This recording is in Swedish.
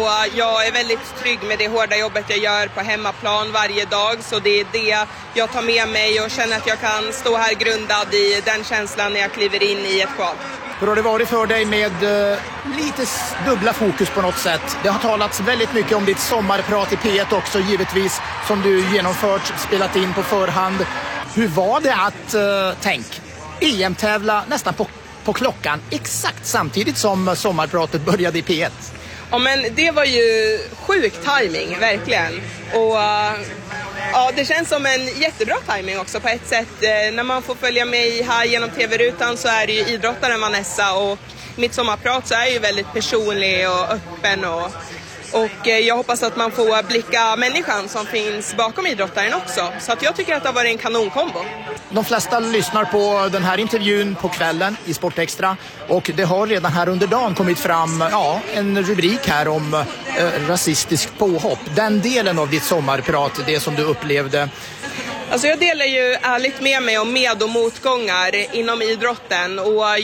och jag är väldigt trygg med det hårda jobbet jag gör på hemmaplan varje dag, så det är det jag tar med mig och känner att jag kan stå här grundad i den känslan när jag kliver in i ett kval. Hur har det varit för dig med lite dubbla fokus på något sätt? Det har talats väldigt mycket om ditt sommarprat i P1 också, givetvis, som du genomfört, spelat in på förhand. Hur var det att, EM-tävla nästan på klockan exakt samtidigt som sommarpratet började i P1? Ja, men det var ju sjuk timing, verkligen. Och ja, det känns som en jättebra timing också på ett sätt. När man får följa med här genom tv-rutan så är det ju idrottaren Vanessa, och mitt sommarprat så är ju väldigt personlig och öppen och jag hoppas att man får blicka människan som finns bakom idrottaren också. Så att jag tycker att det har varit en kanonkombo. De flesta lyssnar på den här intervjun på kvällen i Sportextra, och det har redan här under dagen kommit fram en rubrik här om rasistisk påhopp. Den delen av ditt sommarprat, det som du upplevde. Alltså jag delar ju ärligt med mig om med- och motgångar inom idrotten, och